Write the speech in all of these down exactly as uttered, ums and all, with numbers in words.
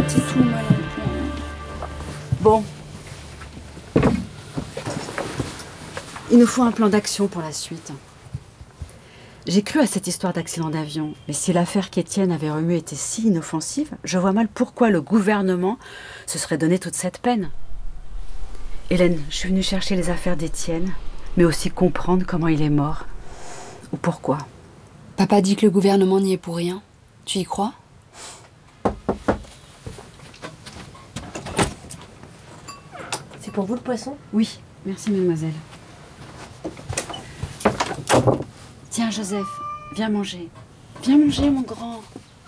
petit sous mal en point. Bon. Il nous faut un plan d'action pour la suite. J'ai cru à cette histoire d'accident d'avion, mais si l'affaire qu'Étienne avait remuée était si inoffensive, je vois mal pourquoi le gouvernement se serait donné toute cette peine. Hélène, je suis venue chercher les affaires d'Étienne, mais aussi comprendre comment il est mort. Ou pourquoi. Papa dit que le gouvernement n'y est pour rien. Tu y crois? C'est pour vous le poisson? Oui, merci mademoiselle. Tiens Joseph, viens manger. Viens manger mon grand.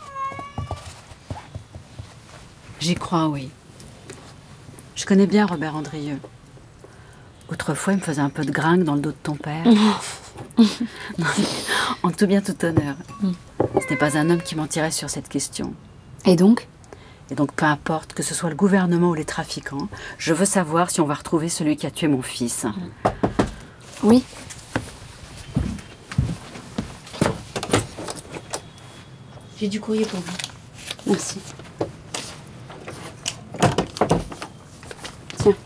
J'y crois, oui. Je connais bien Robert Andrieux. Autrefois, il me faisait un peu de gringue dans le dos de ton père. Non, mais en tout bien, tout honneur. Ce n'est pas un homme qui mentirait sur cette question. Et donc? Et donc, peu importe, que ce soit le gouvernement ou les trafiquants, je veux savoir si on va retrouver celui qui a tué mon fils. Oui. J'ai du courrier pour vous. Merci. Tiens.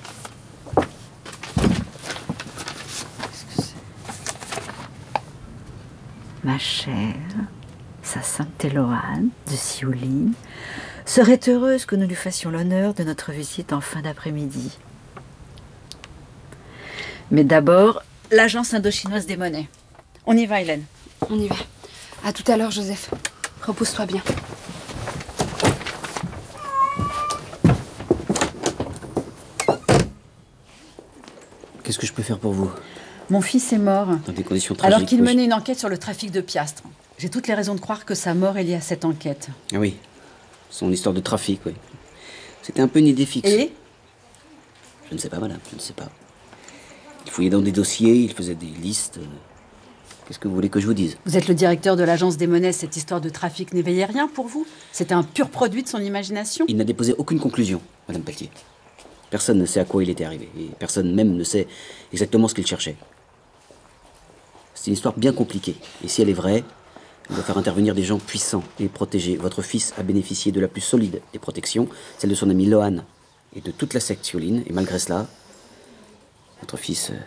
Qu'est-ce que c'est? Ma chère, sa sainte Éloane de Siouli serait heureuse que nous lui fassions l'honneur de notre visite en fin d'après-midi. Mais d'abord, l'agence indo-chinoise des monnaies. On y va, Hélène. On y va. À tout à l'heure, Joseph. Repose-toi bien. Qu'est-ce que je peux faire pour vous? Mon fils est mort. Dans des conditions tragiques. Alors qu'il oui. menait une enquête sur le trafic de piastres. J'ai toutes les raisons de croire que sa mort est liée à cette enquête. Ah oui. Son histoire de trafic, oui. C'était un peu une idée fixe. Et? Je ne sais pas, madame, je ne sais pas. Il fouillait dans des dossiers, il faisait des listes. Qu'est-ce que vous voulez que je vous dise? Vous êtes le directeur de l'agence des monnaies. Cette histoire de trafic n'éveillait rien pour vous? C'était un pur produit de son imagination? Il n'a déposé aucune conclusion, madame Pelletier. Personne ne sait à quoi il était arrivé. Et personne même ne sait exactement ce qu'il cherchait. C'est une histoire bien compliquée. Et si elle est vraie, elle doit faire intervenir des gens puissants et protégés. Votre fils a bénéficié de la plus solide des protections, celle de son ami Lohan et de toute la secte Sioline. Et malgré cela, votre fils... euh,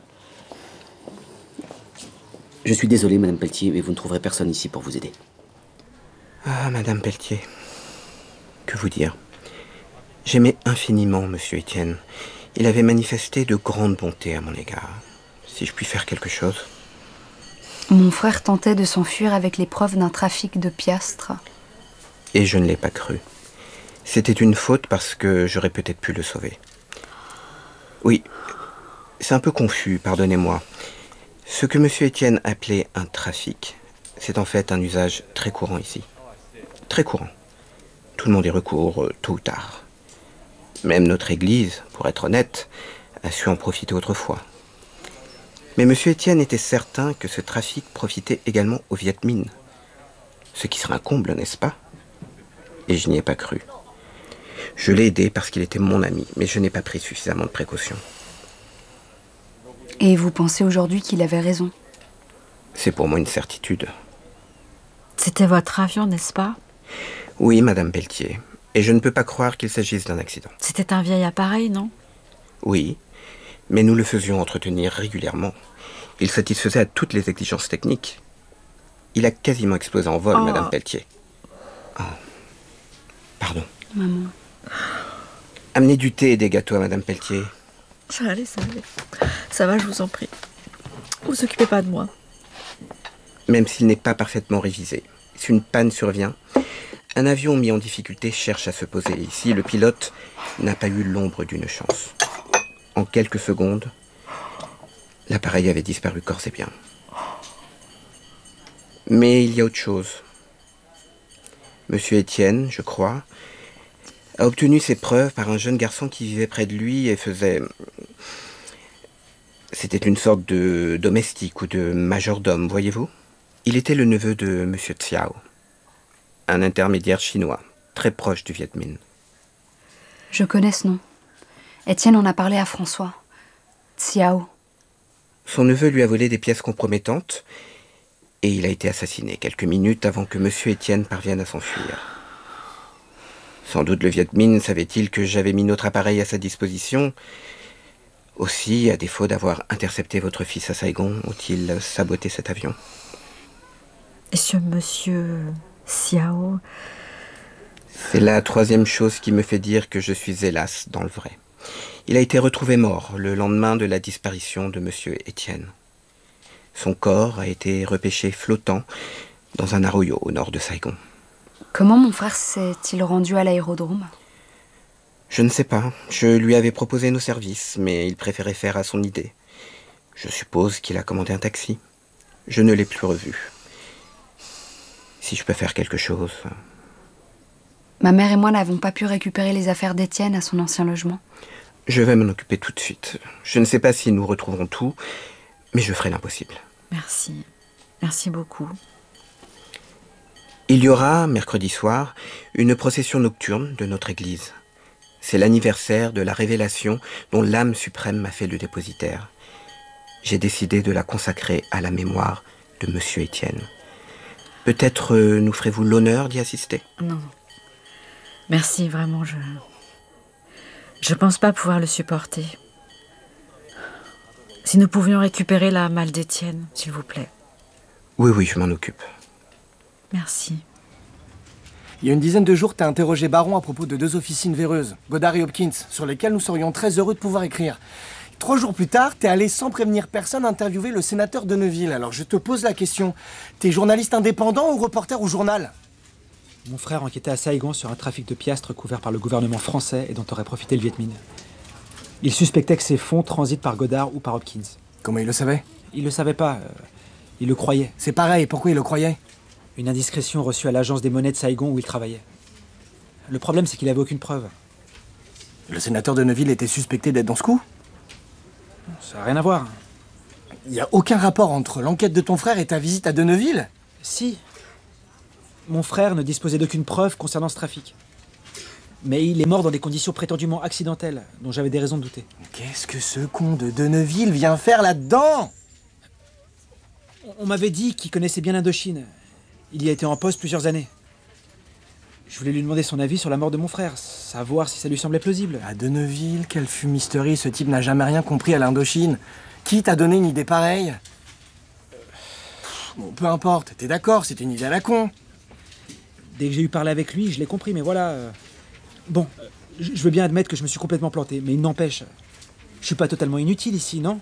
Je suis désolé, madame Pelletier, mais vous ne trouverez personne ici pour vous aider. Ah, madame Pelletier, que vous dire? J'aimais infiniment monsieur Étienne. Il avait manifesté de grande bonté à mon égard. Si je puis faire quelque chose... Mon frère tentait de s'enfuir avec les preuves d'un trafic de piastres. Et je ne l'ai pas cru. C'était une faute parce que j'aurais peut-être pu le sauver. Oui, c'est un peu confus, pardonnez-moi. Ce que monsieur Étienne appelait un trafic, c'est en fait un usage très courant ici. Très courant. Tout le monde y recourt euh, tôt ou tard. Même notre église, pour être honnête, a su en profiter autrefois. Mais monsieur Étienne était certain que ce trafic profitait également aux Viet Minh. Ce qui serait un comble, n'est-ce pas? Et je n'y ai pas cru. Je l'ai aidé parce qu'il était mon ami, mais je n'ai pas pris suffisamment de précautions. Et vous pensez aujourd'hui qu'il avait raison? C'est pour moi une certitude. C'était votre avion, n'est-ce pas? Oui, madame Pelletier. Et je ne peux pas croire qu'il s'agisse d'un accident. C'était un vieil appareil, non? Oui, mais nous le faisions entretenir régulièrement. Il satisfaisait à toutes les exigences techniques. Il a quasiment explosé en vol, Oh. madame Pelletier. Ah. Pardon. Maman. Amenez du thé et des gâteaux à madame Pelletier. Ça allait, ça allait. Ça va, je vous en prie. Vous occupez pas de moi. Même s'il n'est pas parfaitement révisé. Si une panne survient, un avion mis en difficulté cherche à se poser. Ici, le pilote n'a pas eu l'ombre d'une chance. En quelques secondes, l'appareil avait disparu corps et bien. Mais il y a autre chose. Monsieur Étienne, je crois, a obtenu ses preuves par un jeune garçon qui vivait près de lui et faisait... C'était une sorte de domestique ou de majordome, voyez-vous? Il était le neveu de monsieur Xiao, un intermédiaire chinois, très proche du Viet Minh. Je connais ce nom. Étienne en a parlé à François. Xiao. Son neveu lui a volé des pièces compromettantes et il a été assassiné quelques minutes avant que monsieur Étienne parvienne à s'enfuir. Sans doute le Viet Minh savait-il que j'avais mis notre appareil à sa disposition. Aussi, à défaut d'avoir intercepté votre fils à Saigon, ont-ils saboté cet avion. Et ce monsieur Xiao... C'est la troisième chose qui me fait dire que je suis hélas dans le vrai. Il a été retrouvé mort le lendemain de la disparition de monsieur Étienne. Son corps a été repêché flottant dans un arroyo au nord de Saigon. Comment mon frère s'est-il rendu à l'aérodrome? Je ne sais pas. Je lui avais proposé nos services, mais il préférait faire à son idée. Je suppose qu'il a commandé un taxi. Je ne l'ai plus revu. Si je peux faire quelque chose... Ma mère et moi n'avons pas pu récupérer les affaires d'Étienne à son ancien logement. Je vais m'en occuper tout de suite. Je ne sais pas si nous retrouverons tout, mais je ferai l'impossible. Merci. Merci beaucoup. Il y aura, mercredi soir, une procession nocturne de notre église. C'est l'anniversaire de la révélation dont l'âme suprême m'a fait le dépositaire. J'ai décidé de la consacrer à la mémoire de monsieur Étienne. Peut-être euh, nous ferez-vous l'honneur d'y assister? Non. Merci, vraiment, je... Je pense pas pouvoir le supporter. Si nous pouvions récupérer la malle d'Étienne, s'il vous plaît. Oui, oui, je m'en occupe. Merci. Il y a une dizaine de jours, t'as interrogé Baron à propos de deux officines véreuses, Goddard et Hopkins, sur lesquelles nous serions très heureux de pouvoir écrire. Trois jours plus tard, t'es allé sans prévenir personne interviewer le sénateur de Neuville. Alors je te pose la question, t'es journaliste indépendant ou reporter au journal? Mon frère enquêtait à Saigon sur un trafic de piastres couvert par le gouvernement français et dont aurait profité le Viet Minh. Il suspectait que ces fonds transitent par Goddard ou par Hopkins. Comment il le savait? Il le savait pas, euh, il le croyait. C'est pareil, pourquoi il le croyait? Une indiscrétion reçue à l'agence des monnaies de Saigon où il travaillait. Le problème, c'est qu'il avait aucune preuve. Le sénateur de Neuville était suspecté d'être dans ce coup? Ça n'a rien à voir. Il n'y a aucun rapport entre l'enquête de ton frère et ta visite à De Neuville? Si. Mon frère ne disposait d'aucune preuve concernant ce trafic. Mais il est mort dans des conditions prétendument accidentelles, dont j'avais des raisons de douter. Qu'est-ce que ce con de De Neuville vient faire là-dedans? On m'avait dit qu'il connaissait bien l'Indochine. Il y a été en poste plusieurs années. Je voulais lui demander son avis sur la mort de mon frère, savoir si ça lui semblait plausible. À De Neuville, quelle fumisterie, ce type n'a jamais rien compris à l'Indochine. Qui t'a donné une idée pareille? Bon, peu importe, t'es d'accord, c'est une idée à la con. Dès que j'ai eu parlé avec lui, je l'ai compris, mais voilà... euh, Bon, euh, je veux bien admettre que je me suis complètement planté, mais il n'empêche... Je suis pas totalement inutile ici, non?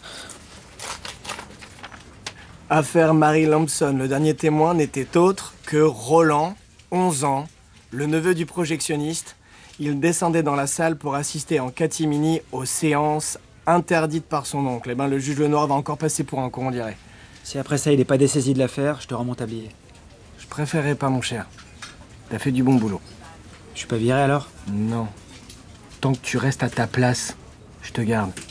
Affaire Mary Lampson, le dernier témoin n'était autre que Roland, onze ans, le neveu du projectionniste. Il descendait dans la salle pour assister en catimini aux séances interdites par son oncle. Eh ben, le juge Lenoir va encore passer pour un con, on dirait. Si après ça, il n'est pas dessaisi de l'affaire, je te rends mon tablier. Je préférerais pas, mon cher. T'as fait du bon boulot. Je suis pas viré alors? Non. Tant que tu restes à ta place, je te garde.